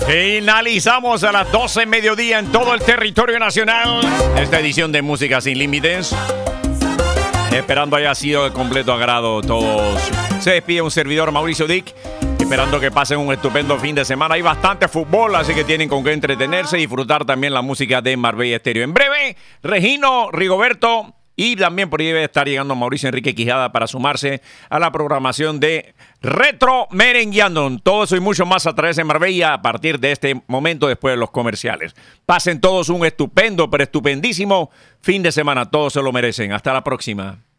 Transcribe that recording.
Finalizamos a las 12 mediodía en todo el territorio nacional esta edición de Música Sin Límites. Esperando haya sido de completo agrado todos. Se despide un servidor, Mauricio Dick. Esperando que pasen un estupendo fin de semana. Hay bastante fútbol, así que tienen con qué entretenerse y disfrutar también la música de Marbella Estéreo. En breve, Regino, Rigoberto y también por ahí debe estar llegando Mauricio Enrique Quijada para sumarse a la programación de Retro Merengueando. Todo eso y mucho más a través de Marbella a partir de este momento después de los comerciales. Pasen todos un estupendo, pero estupendísimo fin de semana. Todos se lo merecen. Hasta la próxima.